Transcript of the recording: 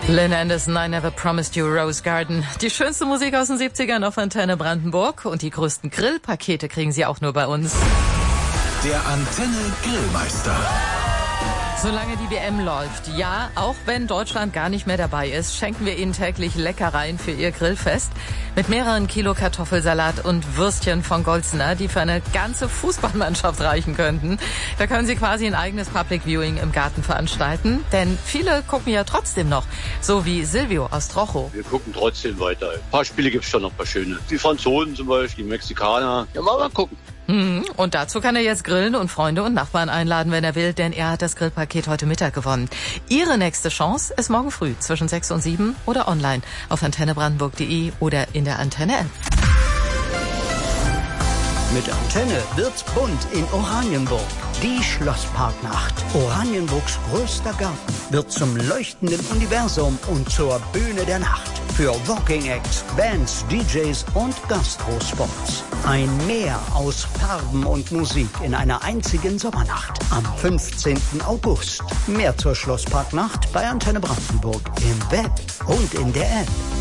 Lynn Anderson, I Never Promised You Rose Garden. Die schönste Musik aus den 70ern auf Antenne Brandenburg und die größten Grillpakete kriegen Sie auch nur bei uns. Der Antenne Grillmeister. Solange die WM läuft, ja, auch wenn Deutschland gar nicht mehr dabei ist, schenken wir Ihnen täglich Leckereien für Ihr Grillfest. Mit mehreren Kilo Kartoffelsalat und Würstchen von Golzner, die für eine ganze Fußballmannschaft reichen könnten. Da können Sie quasi ein eigenes Public Viewing im Garten veranstalten. Denn viele gucken ja trotzdem noch, so wie Silvio aus Trocho. Wir gucken trotzdem weiter. Ein paar Spiele gibt's schon noch, ein paar schöne. Die Franzosen zum Beispiel, die Mexikaner. Ja, mal gucken. Und dazu kann er jetzt grillen und Freunde und Nachbarn einladen, wenn er will, denn er hat das Grillpaket heute Mittag gewonnen. Ihre nächste Chance ist morgen früh zwischen 6 und 7 oder online auf antennebrandenburg.de oder in der Antenne-App. Mit Antenne wird's bunt in Oranienburg. Die Schlossparknacht. Oranienburgs größter Garten wird zum leuchtenden Universum und zur Bühne der Nacht. Für Walking Acts, Bands, DJs und Gastrospots. Ein Meer aus Farben und Musik in einer einzigen Sommernacht. Am 15. August. Mehr zur Schlossparknacht bei Antenne Brandenburg im Web und in der App.